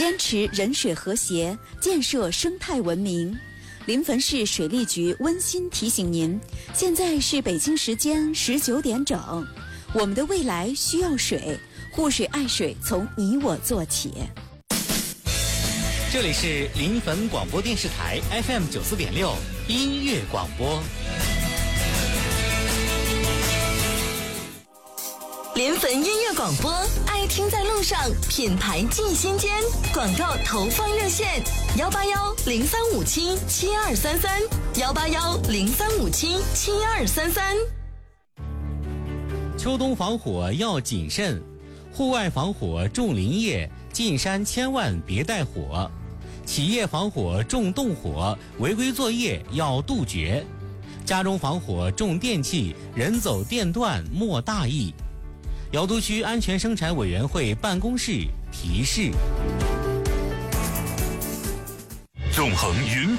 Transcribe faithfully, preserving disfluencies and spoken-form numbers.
坚持人水和谐，建设生态文明。临汾市水利局温馨提醒您，现在是北京时间十九点整，我们的未来需要水，护水爱水从你我做起。 这里是临汾广播电视台 F M 九四点六音乐广播。 临汾音乐广播，爱听在路上，品牌进心间。广告投放热线：幺八幺零三五七七二三三，幺八幺零三五七七二三三。 秋冬防火要谨慎，户外防火重林业，进山千万别带火。企业防火重动火，违规作业要杜绝。家中防火重电器，人走电断莫大意。瑶都区安全生产委员会办公室提示： 纵横云